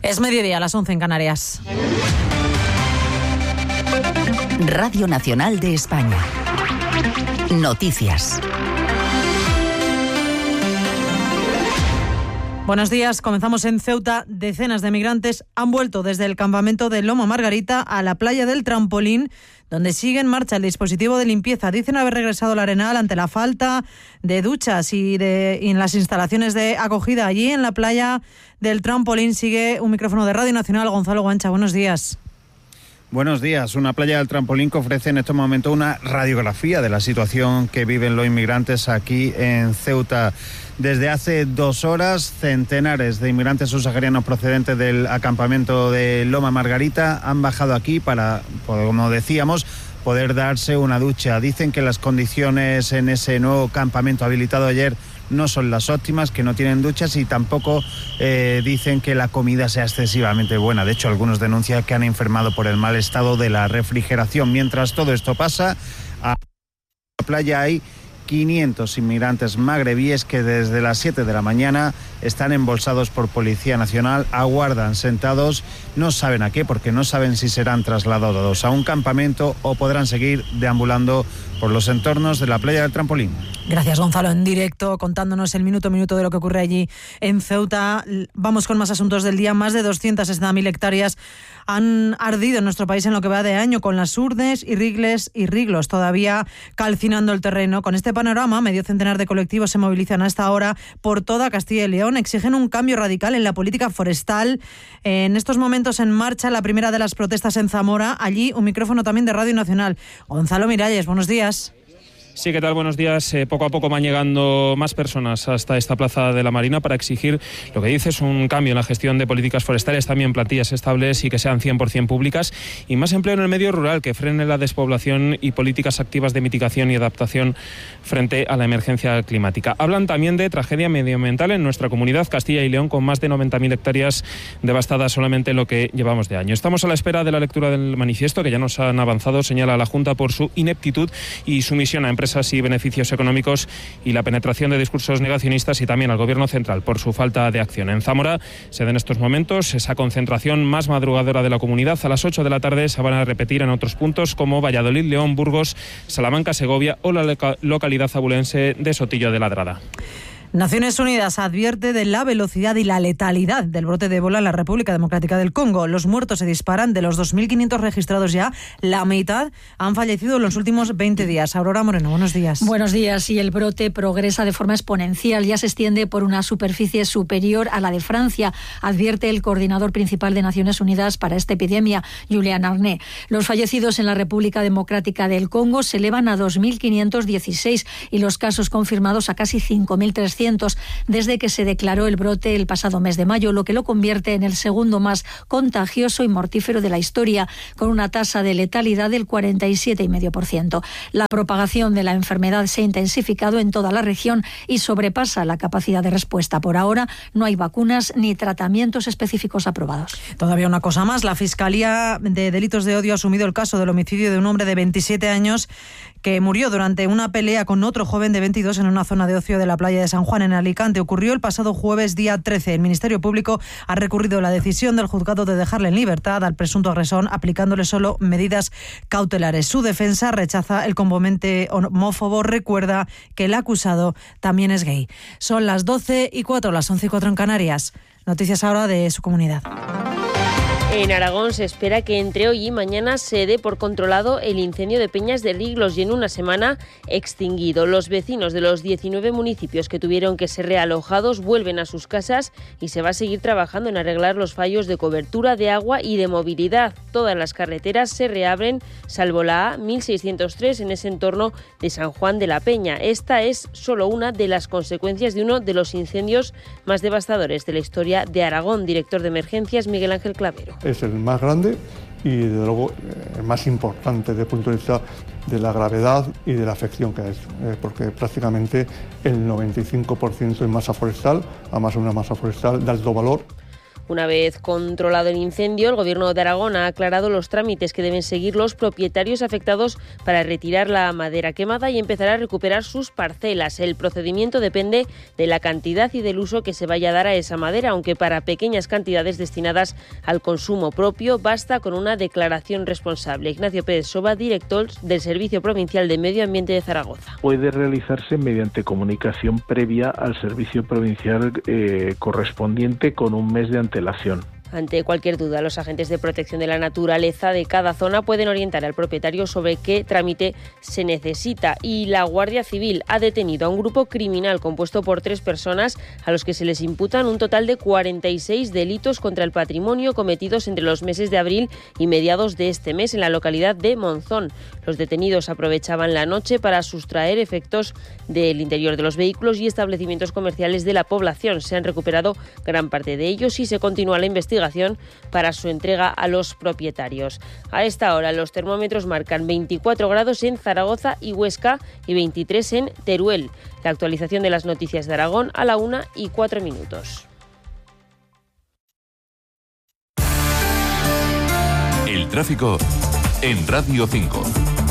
Es mediodía, a las 11 en Canarias. Radio Nacional de España. Noticias. Buenos días, comenzamos en Ceuta. Decenas de migrantes han vuelto desde el campamento de Loma Margarita a la playa del Trampolín, donde sigue en marcha el dispositivo de limpieza. Dicen haber regresado al Arenal ante la falta de duchas y en las instalaciones de acogida. Allí en la playa del Trampolín sigue un micrófono de Radio Nacional. Gonzalo Guancha, buenos días. Buenos días. Una playa del Trampolín que ofrece en este momento una radiografía de la situación que viven los inmigrantes aquí en Ceuta. Desde hace 2 horas, centenares de inmigrantes subsaharianos procedentes del acampamento de Loma Margarita han bajado aquí para, como decíamos, poder darse una ducha. Dicen que las condiciones en ese nuevo campamento habilitado ayer no son las óptimas, que no tienen duchas y tampoco dicen que la comida sea excesivamente buena. De hecho, algunos denuncian que han enfermado por el mal estado de la refrigeración. Mientras todo esto pasa, a la playa hay 500 inmigrantes magrebíes que desde las 7 de la mañana están embolsados por Policía Nacional, aguardan sentados, no saben a qué, porque no saben si serán trasladados a un campamento o podrán seguir deambulando por los entornos de la playa del Trampolín. Gracias, Gonzalo, en directo, contándonos el minuto a minuto de lo que ocurre allí en Ceuta. Vamos con más asuntos del día. Más de 260.000 hectáreas han ardido en nuestro país en lo que va de año, con las urdes, irrigles y riglos todavía calcinando el terreno. Con este panorama, medio centenar de colectivos se movilizan a esta hora por toda Castilla y León. Exigen un cambio radical en la política forestal. En estos momentos en marcha la primera de las protestas en Zamora. Allí un micrófono también de Radio Nacional. Gonzalo Miralles, buenos días. Sí, ¿qué tal? Buenos días. Poco a poco van llegando más personas hasta esta plaza de la Marina para exigir lo que dice es un cambio en la gestión de políticas forestales, también plantillas estables y que sean 100% públicas y más empleo en el medio rural, que frene la despoblación y políticas activas de mitigación y adaptación frente a la emergencia climática. Hablan también de tragedia medioambiental en nuestra comunidad, Castilla y León, con más de 90.000 hectáreas devastadas solamente en lo que llevamos de año. Estamos a la espera de la lectura del manifiesto, que ya nos han avanzado, señala la Junta por su ineptitud y sumisión a empresas y beneficios económicos y la penetración de discursos negacionistas, y también al Gobierno central por su falta de acción. En Zamora se da en estos momentos esa concentración más madrugadora de la comunidad. A las 8 de la tarde se van a repetir en otros puntos como Valladolid, León, Burgos, Salamanca, Segovia o la localidad abulense de Sotillo de Ladrada. Naciones Unidas advierte de la velocidad y la letalidad del brote de ébola en la República Democrática del Congo. Los muertos se disparan. De los 2.500 registrados ya, la mitad han fallecido en los últimos 20 días. Aurora Moreno, buenos días. Buenos días. Y el brote progresa de forma exponencial. Ya se extiende por una superficie superior a la de Francia, advierte el coordinador principal de Naciones Unidas para esta epidemia, Julian Arné. Los fallecidos en la República Democrática del Congo se elevan a 2.516 y los casos confirmados a casi 5.300 desde que se declaró el brote el pasado mes de mayo, lo que lo convierte en el segundo más contagioso y mortífero de la historia, con una tasa de letalidad del 47,5%. La propagación de la enfermedad se ha intensificado en toda la región y sobrepasa la capacidad de respuesta. Por ahora no hay vacunas ni tratamientos específicos aprobados. Todavía una cosa más. La Fiscalía de Delitos de Odio ha asumido el caso del homicidio de un hombre de 27 años que murió durante una pelea con otro joven de 22 en una zona de ocio de la playa de San Juan, en Alicante. Ocurrió el pasado jueves, día 13. El Ministerio Público ha recurrido la decisión del juzgado de dejarle en libertad al presunto agresor, aplicándole solo medidas cautelares. Su defensa rechaza el componente homófobo. Recuerda que el acusado también es gay. Son las 12:04, las 11:04 en Canarias. Noticias ahora de su comunidad. En Aragón se espera que entre hoy y mañana se dé por controlado el incendio de Peñas de Riglos y en una semana extinguido. Los vecinos de los 19 municipios que tuvieron que ser realojados vuelven a sus casas y se va a seguir trabajando en arreglar los fallos de cobertura de agua y de movilidad. Todas las carreteras se reabren, salvo la A1603 en ese entorno de San Juan de la Peña. Esta es solo una de las consecuencias de uno de los incendios más devastadores de la historia de Aragón. Director de Emergencias, Miguel Ángel Clavero. Es el más grande y, desde luego, el más importante desde el punto de vista de la gravedad y de la afección que es, porque prácticamente el 95% es masa forestal, además una masa forestal de alto valor. Una vez controlado el incendio, el Gobierno de Aragón ha aclarado los trámites que deben seguir los propietarios afectados para retirar la madera quemada y empezar a recuperar sus parcelas. El procedimiento depende de la cantidad y del uso que se vaya a dar a esa madera, aunque para pequeñas cantidades destinadas al consumo propio basta con una declaración responsable. Ignacio Pérez Soba, director del Servicio Provincial de Medio Ambiente de Zaragoza. Puede realizarse mediante comunicación previa al Servicio Provincial correspondiente con un mes de antelación. Ante cualquier duda, los agentes de protección de la naturaleza de cada zona pueden orientar al propietario sobre qué trámite se necesita. Y la Guardia Civil ha detenido a un grupo criminal compuesto por 3 personas a los que se les imputan un total de 46 delitos contra el patrimonio cometidos entre los meses de abril y mediados de este mes en la localidad de Monzón. Los detenidos aprovechaban la noche para sustraer efectos del interior de los vehículos y establecimientos comerciales de la población. Se han recuperado gran parte de ellos y se continúa la investigación para su entrega a los propietarios. A esta hora los termómetros marcan 24 grados en Zaragoza y Huesca y 23 en Teruel. La actualización de las noticias de Aragón a la 1:04. El tráfico en Radio 5.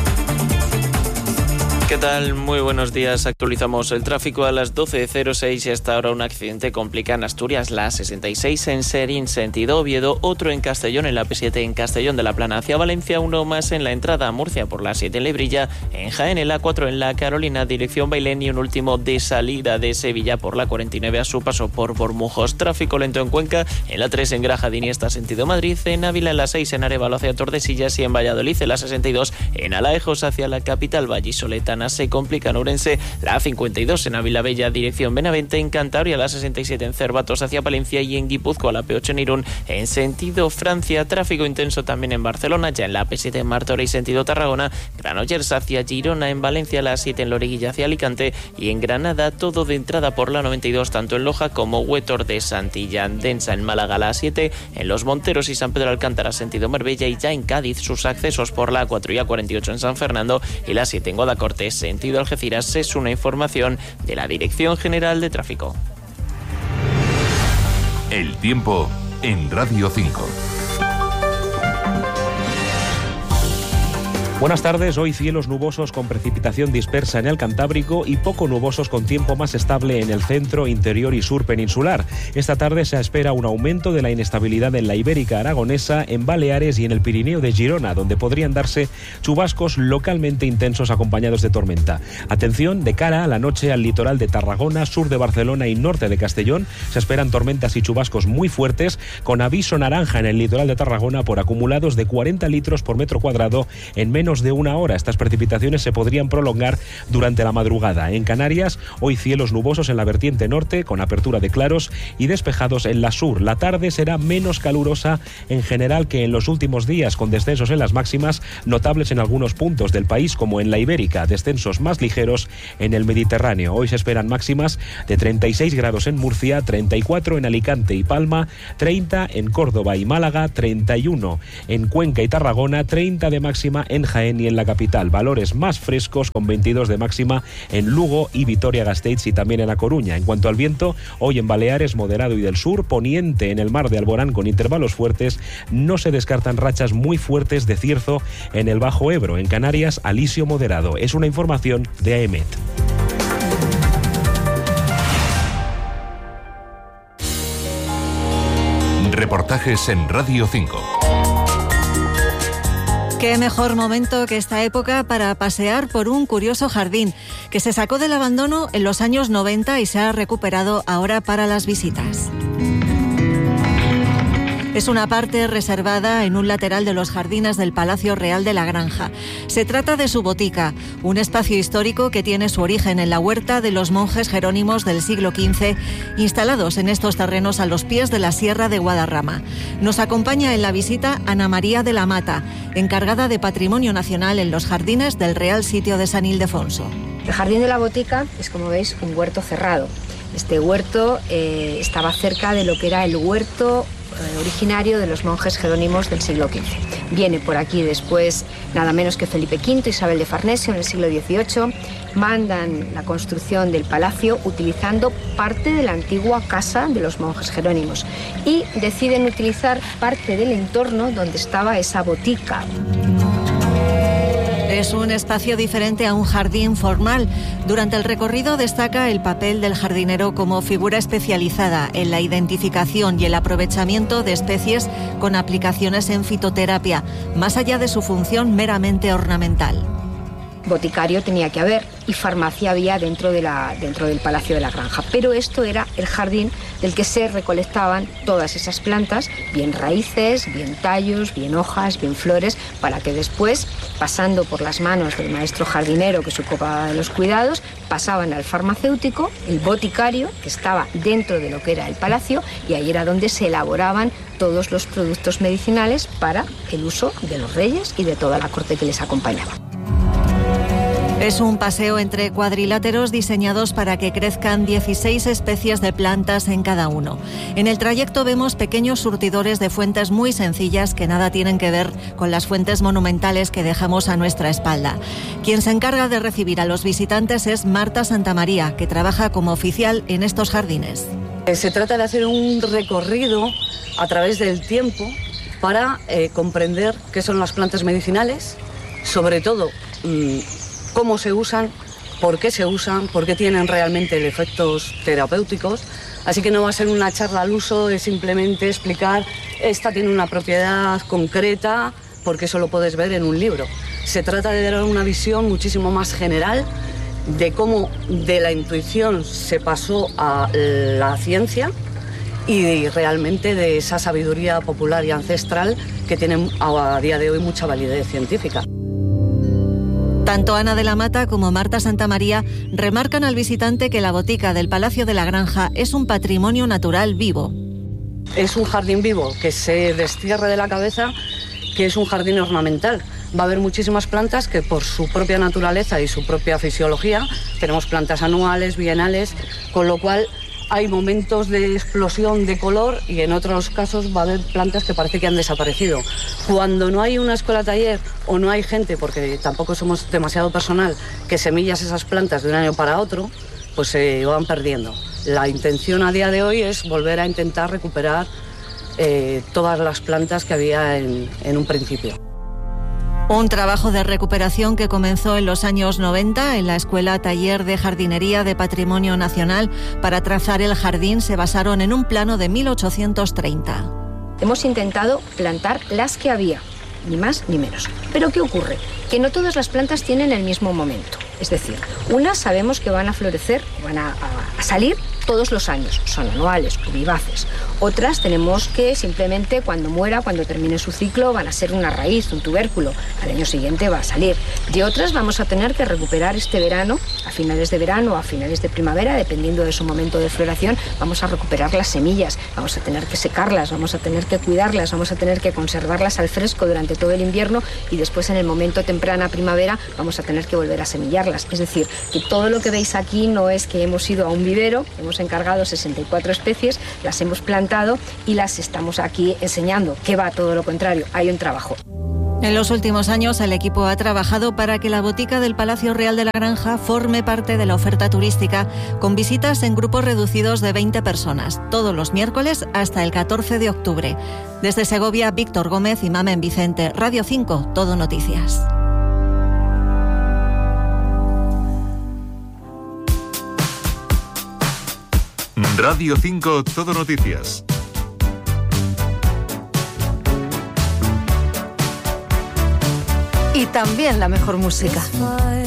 ¿Qué tal? Muy buenos días. Actualizamos el tráfico a las 12:06 y hasta ahora un accidente complica en Asturias, la 66 en Serín, sentido Oviedo, otro en Castellón, en la P7 en Castellón de la Plana hacia Valencia, uno más en la entrada a Murcia por la 7 en Lebrilla, en Jaén, en la 4 en la Carolina, dirección Bailén y un último de salida de Sevilla por la 49 a su paso por Bormujos. Tráfico lento en Cuenca, en la 3 en Graja de Iniesta, sentido Madrid, en Ávila, en la 6 en Arévalo hacia Tordesillas y en Valladolid, en la 62 en Alaejos hacia la capital vallisoletana. Se complica en Ourense, la 52 en Avilabella, dirección Benavente, en Cantabria, la 67 en Cervatos hacia Palencia y en Guipúzcoa, la P8 en Irún, en sentido Francia. Tráfico intenso también en Barcelona, ya en la P7 en Martorell, sentido Tarragona, Granollers hacia Girona, en Valencia, la 7 en Loriguilla hacia Alicante y en Granada, todo de entrada por la 92, tanto en Loja como Huétor de Santillán. Densa en Málaga, la 7 en Los Monteros y San Pedro Alcántara, sentido Marbella, y ya en Cádiz sus accesos por la 4 y A48 en San Fernando y la 7 en Guadacorte, sentido Algeciras. Es una información de la Dirección General de Tráfico. El tiempo en Radio 5. Buenas tardes, hoy cielos nubosos con precipitación dispersa en el Cantábrico y poco nubosos con tiempo más estable en el centro, interior y sur peninsular. Esta tarde se espera un aumento de la inestabilidad en la Ibérica Aragonesa, en Baleares y en el Pirineo de Girona, donde podrían darse chubascos localmente intensos acompañados de tormenta. Atención, de cara a la noche al litoral de Tarragona, sur de Barcelona y norte de Castellón, se esperan tormentas y chubascos muy fuertes, con aviso naranja en el litoral de Tarragona por acumulados de 40 litros por metro cuadrado en menos de una hora. Estas precipitaciones se podrían prolongar durante la madrugada. En Canarias, hoy cielos nubosos en la vertiente norte, con apertura de claros y despejados en la sur. La tarde será menos calurosa en general que en los últimos días, con descensos en las máximas notables en algunos puntos del país, como en la Ibérica, descensos más ligeros en el Mediterráneo. Hoy se esperan máximas de 36 grados en Murcia, 34 en Alicante y Palma, 30 en Córdoba y Málaga, 31 en Cuenca y Tarragona, 30 de máxima en Jaén y en la capital. Valores más frescos con 22 de máxima en Lugo y Vitoria-Gasteiz y también en A Coruña. En cuanto al viento, hoy en Baleares moderado y del sur, poniente en el mar de Alborán con intervalos fuertes. No se descartan rachas muy fuertes de cierzo en el Bajo Ebro. En Canarias, alisio moderado. Es una información de AEMET. Reportajes en Radio 5. Qué mejor momento que esta época para pasear por un curioso jardín que se sacó del abandono en los años 90 y se ha recuperado ahora para las visitas. Es una parte reservada en un lateral de los jardines del Palacio Real de la Granja. Se trata de su botica, un espacio histórico que tiene su origen en la huerta de los monjes jerónimos del siglo XV, instalados en estos terrenos a los pies de la Sierra de Guadarrama. Nos acompaña en la visita Ana María de la Mata, encargada de Patrimonio Nacional en los jardines del Real Sitio de San Ildefonso. El jardín de la botica es, como veis, un huerto cerrado. Este huerto estaba cerca de lo que era el huerto originario de los monjes jerónimos del siglo XV. Viene por aquí después nada menos que Felipe V, Isabel de Farnesio en el siglo XVIII. Mandan la construcción del palacio utilizando parte de la antigua casa de los monjes jerónimos y deciden utilizar parte del entorno donde estaba esa botica. Es un espacio diferente a un jardín formal. Durante el recorrido destaca el papel del jardinero como figura especializada en la identificación y el aprovechamiento de especies con aplicaciones en fitoterapia, más allá de su función meramente ornamental. Boticario tenía que haber y farmacia había dentro del Palacio de la Granja. Pero esto era el jardín del que se recolectaban todas esas plantas, bien raíces, bien tallos, bien hojas, bien flores, para que después, pasando por las manos del maestro jardinero que se ocupaba de los cuidados, pasaban al farmacéutico, el boticario, que estaba dentro de lo que era el palacio, y ahí era donde se elaboraban todos los productos medicinales para el uso de los reyes y de toda la corte que les acompañaba. Es un paseo entre cuadriláteros diseñados para que crezcan 16 especies de plantas en cada uno. En el trayecto vemos pequeños surtidores de fuentes muy sencillas que nada tienen que ver con las fuentes monumentales que dejamos a nuestra espalda. Quien se encarga de recibir a los visitantes es Marta Santamaría, que trabaja como oficial en estos jardines. Se trata de hacer un recorrido a través del tiempo para comprender qué son las plantas medicinales, sobre todo cómo se usan, por qué tienen realmente efectos terapéuticos. Así que no va a ser una charla al uso, es simplemente explicar, esta tiene una propiedad concreta, porque eso lo puedes ver en un libro. Se trata de dar una visión muchísimo más general de cómo de la intuición se pasó a la ciencia y realmente de esa sabiduría popular y ancestral que tiene a día de hoy mucha validez científica. Tanto Ana de la Mata como Marta Santamaría remarcan al visitante que la botica del Palacio de la Granja es un patrimonio natural vivo. Es un jardín vivo que se destierre de la cabeza que es un jardín ornamental. Va a haber muchísimas plantas que por su propia naturaleza y su propia fisiología, tenemos plantas anuales, bienales, con lo cual hay momentos de explosión de color y en otros casos va a haber plantas que parece que han desaparecido. Cuando no hay una escuela taller o no hay gente, porque tampoco somos demasiado personal, que semillas esas plantas de un año para otro, pues se van perdiendo. La intención a día de hoy es volver a intentar recuperar todas las plantas que había en un principio. Un trabajo de recuperación que comenzó en los años 90 en la Escuela Taller de Jardinería de Patrimonio Nacional. Para trazar el jardín se basaron en un plano de 1830. Hemos intentado plantar las que había, ni más ni menos. Pero ¿qué ocurre? Que no todas las plantas tienen el mismo momento. Es decir, unas sabemos que van a florecer, van a salir todos los años, son anuales o vivaces. Otras tenemos que simplemente cuando muera, cuando termine su ciclo, van a ser una raíz, un tubérculo. Al año siguiente va a salir. De otras vamos a tener que recuperar este verano, a finales de verano o a finales de primavera, dependiendo de su momento de floración, vamos a recuperar las semillas, vamos a tener que secarlas, vamos a tener que cuidarlas, vamos a tener que conservarlas al fresco durante todo el invierno y después en el momento temprana primavera vamos a tener que volver a semillarlas. Es decir, que todo lo que veis aquí no es que hemos ido a un vivero, hemos encargado 64 especies, las hemos plantado y las estamos aquí enseñando, que va todo lo contrario, hay un trabajo. En los últimos años el equipo ha trabajado para que la botica del Palacio Real de la Granja forme parte de la oferta turística con visitas en grupos reducidos de 20 personas, todos los miércoles hasta el 14 de octubre. Desde Segovia, Víctor Gómez y Mamen Vicente, Radio 5, Todo Noticias. Radio 5, Todo Noticias. Y también la mejor música.